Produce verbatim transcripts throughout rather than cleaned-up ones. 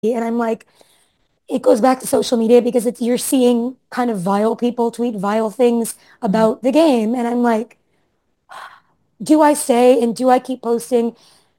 And I'm like, it goes back to social media because it's you're seeing kind of vile people tweet vile things Mhm. about the game. And I'm like, do I stay and do I keep posting?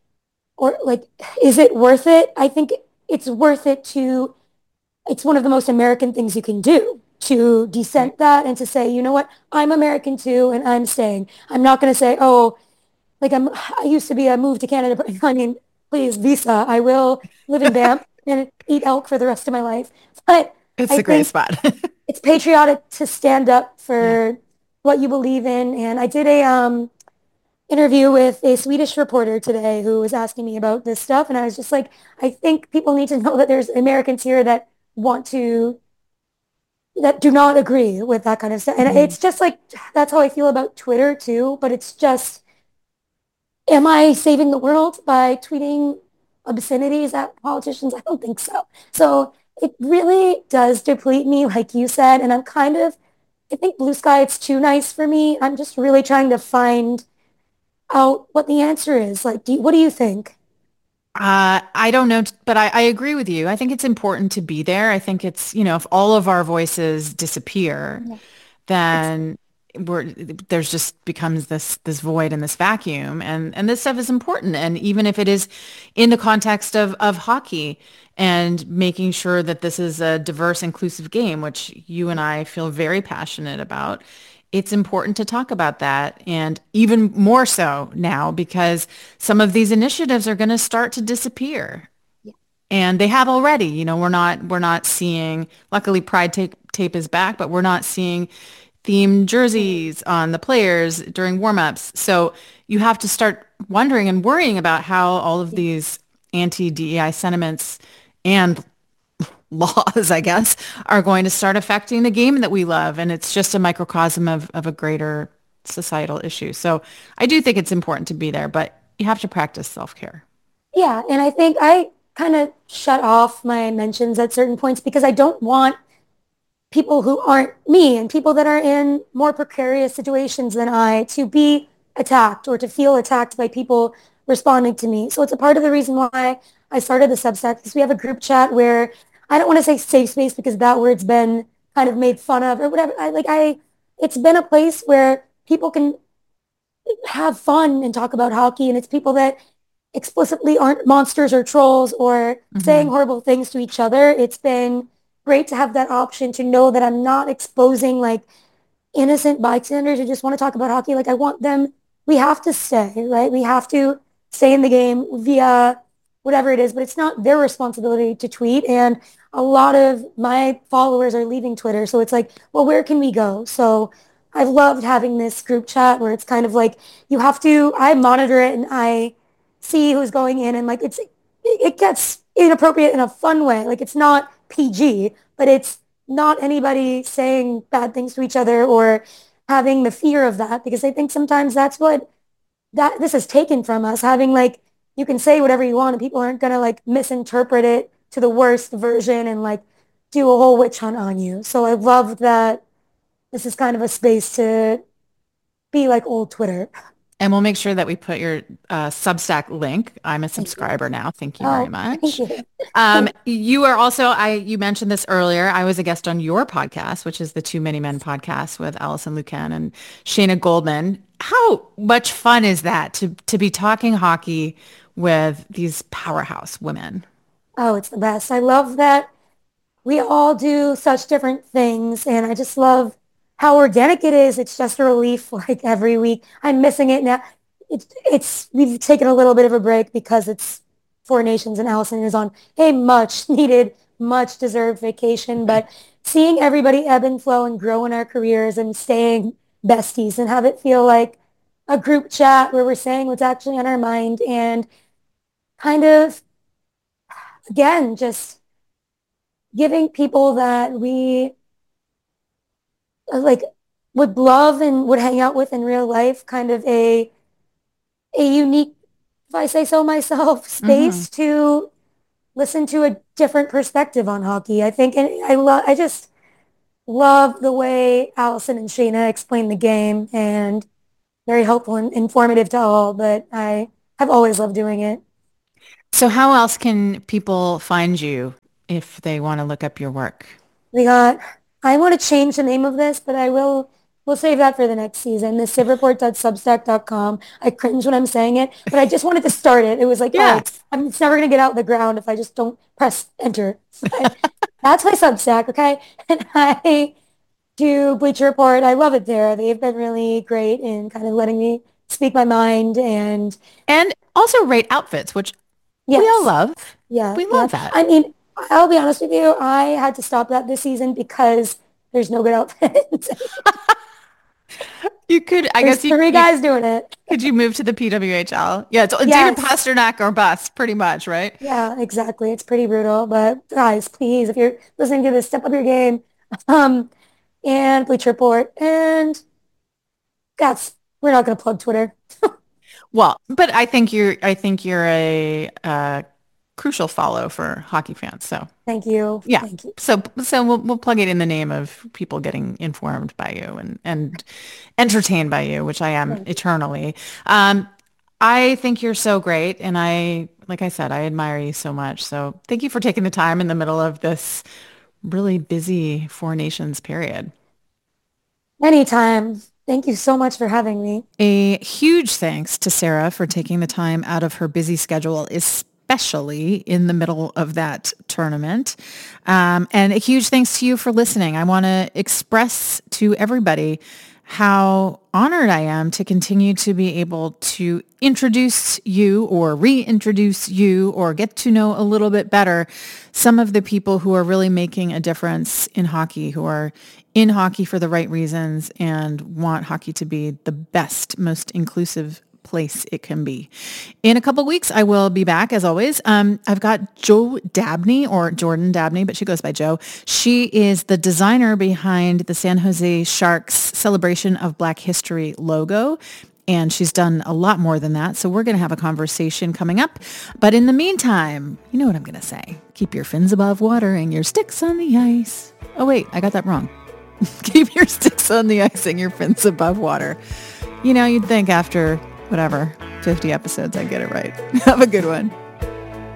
Or like, is it worth it? I think it's worth it to, it's one of the most American things you can do to Right. dissent that and to say, you know what, I'm American too, and I'm staying. I'm not going to say, oh, like I'm, I used to be a move to Canada, but I mean, please, visa. I will live in Banff and eat elk for the rest of my life. But It's I a great think spot. it's patriotic to stand up Yeah. for what you believe in. And I did a um, interview with a Swedish reporter today who was asking me about this stuff. And I was just like, I think people need to know that there's Americans here that want to, that do not agree with that kind of stuff. And Mhm. it's just like, that's how I feel about Twitter too. But it's just, am I saving the world by tweeting obscenities at politicians? I don't think so. So it really does deplete me, like you said. And I'm kind of, I think blue sky, it's too nice for me. I'm just really trying to find out what the answer is. Like, do you, what do you think? Uh, I don't know, but I, I agree with you. I think it's important to be there. I think it's, you know, if all of our voices disappear, Yeah. It's, then we're there's just becomes this this void and this vacuum. And and this stuff is important. And even if it is in the context of of hockey and making sure that this is a diverse, inclusive game, which you and I feel very passionate about, it's important to talk about that. And even more so now because some of these initiatives are going to start to disappear. yeah, And they have already, you know, we're not we're not seeing, luckily Pride tape, tape is back, but we're not seeing themed mm, jerseys on the players during warmups. So you have to start wondering and worrying about how all of yeah, these anti-D E I sentiments and laws, I guess, are going to start affecting the game that we love. And it's just a microcosm of, of a greater societal issue. So I do think it's important to be there, but you have to practice self-care. yeah. And I think I kind of shut off my mentions at certain points because I don't want people who aren't me and people that are in more precarious situations than I to be attacked or to feel attacked by people responding to me. So it's a part of the reason why I started the Substack because we have a group chat where I don't want to say safe space because that word's been kind of made fun of or whatever. I like I it's been a place where people can have fun and talk about hockey and it's people that explicitly aren't monsters or trolls or saying Hmm. horrible things to each other. It's been great to have that option to know that I'm not exposing like innocent bystanders who just want to talk about hockey. Like I want them, we have to stay, right? We have to stay in the game via whatever it is, but it's not their responsibility to tweet. And a lot of my followers are leaving Twitter. So it's like, well, where can we go? So I've loved having this group chat where it's kind of like you have to, I monitor it and I see who's going in and like it's, it gets inappropriate in a fun way. Like it's not P G, but it's not anybody saying bad things to each other or having the fear of that because I think sometimes that's what that this is taken from us having like you can say whatever you want and people aren't going to like misinterpret it to the worst version and like do a whole witch hunt on you. So I love that this is kind of a space to be like old Twitter. And we'll make sure that we put your uh, Substack link. I'm a Thank you. subscriber now. Thank you very Oh, thank much. you. Um, Thank you are also, I you mentioned this earlier. I was a guest on your podcast, which is the Too Many Men podcast with Allison Lucan and Shayna Goldman. How much fun is that to to be talking hockey with these powerhouse women? Oh, it's the best. I love that we all do such different things and I just love how organic it is. It's just a relief like every week. I'm missing it now. It's it's we've taken a little bit of a break because it's Four Nations and Allison is on a much needed, much deserved vacation. But seeing everybody ebb and flow and grow in our careers and staying besties and have it feel like a group chat where we're saying what's actually on our mind and kind of again just giving people that we uh, like would love and would hang out with in real life, kind of a a unique, if I say so myself, Hmm. space to listen to a different perspective on hockey. I think, and I love, I just love the way Allison and Shayna explain the game, and very helpful and informative to all. But I have always loved doing it. So how else can people find you if they want to look up your work? We got, I want to change the name of this, but I will, we'll save that for the next season. The civ report dot substack dot com. I cringe when I'm saying it, but I just wanted to start it. It was like, all Yeah. right, I'm, it's never going to get out of the ground if I just don't press enter. But that's my Substack, okay? And I do Bleacher Report. I love it there. They've been really great in kind of letting me speak my mind. And And also rate outfits, which we all yes, love. yeah, We yeah. love that. I mean, I'll be honest with you. I had to stop that this season because there's no good outfits. You could, I There's guess you, three you guys doing it. could you move to the P W H L? Yeah, it's David Yes. Pasternak or bust, pretty much, right? Yeah, exactly. It's pretty brutal. But guys, please, if you're listening to this, step up your game. Um, and Bleacher Report. And that's, we're not going to plug Twitter. Well, but I think you're I think you're a, uh crucial follow for hockey fans. So Thank you. yeah. Thank you. So so we'll we'll plug it in the name of people getting informed by you and and entertained by you, which I am Thank you. eternally. Um, I think you're so great, and I like I said, I admire you so much. So thank you for taking the time in the middle of this really busy Four Nations period. Anytime. Thank you so much for having me. A huge thanks to Sarah for taking the time out of her busy schedule, especially in the middle of that tournament. Um, and a huge thanks to you for listening. I want to express to everybody how honored I am to continue to be able to introduce you or reintroduce you or get to know a little bit better some of the people who are really making a difference in hockey, who are in hockey for the right reasons and want hockey to be the best, most inclusive place it can be. In a couple weeks, I will be back as always. Um, I've got Jo Dabney or Jordan Dabney, but she goes by Jo. She is the designer behind the San Jose Sharks Celebration of Black History logo. And she's done a lot more than that. So we're going to have a conversation coming up. But in the meantime, you know what I'm going to say. Keep your fins above water and your sticks on the ice. Oh, wait, I got that wrong. Keep your sticks on the ice and your fins above water. You know, you'd think after, whatever, fifty episodes, I'd get it right. Have a good one.